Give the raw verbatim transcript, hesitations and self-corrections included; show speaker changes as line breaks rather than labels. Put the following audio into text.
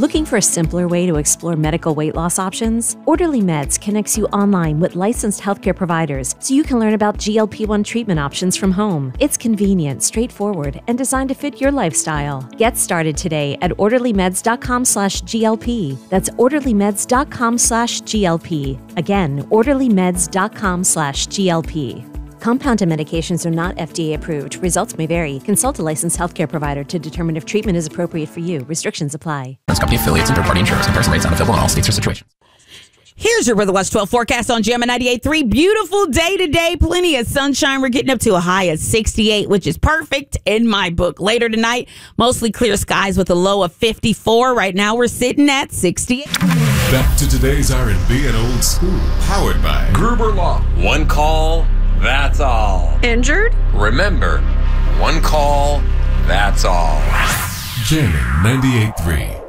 Looking for a simpler way to explore medical weight loss options? Orderly Meds connects you online with licensed healthcare providers so you can learn about G L P one treatment options from home. It's convenient, straightforward, and designed to fit your lifestyle. Get started today at orderlymeds.com slash GLP. That's orderlymeds.com slash GLP. Again, orderlymeds.com slash GLP. Compounded medications are not F D A approved. Results may vary. Consult a licensed healthcare provider to determine if treatment is appropriate for you. Restrictions apply.
Company affiliates and third-party insurers. Comparison rates not available in all states or situations.
Here's your Weather Watch twelve forecast on Jammin' ninety-eight point three. Beautiful day today. Plenty of sunshine. We're getting up to a high of sixty-eight, which is perfect in my book. Later tonight, mostly clear skies with a low of fifty-four. Right now, we're sitting at sixty-eight.
Back to today's R and B and old school. Powered by
Gruber Law. One call, that's all.
Injured?
Remember, one call, that's all.
Jammin' ninety-eight point three.